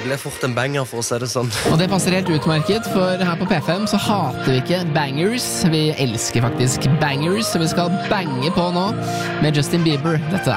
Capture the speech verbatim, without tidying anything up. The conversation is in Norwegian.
ble fort en banger, for å si det sånn. Og det passer helt utmerket, for her på P fem så hater vi ikke bangers. Vi elsker faktisk bangers, så vi skal bange på nå med Justin Bieber. Dette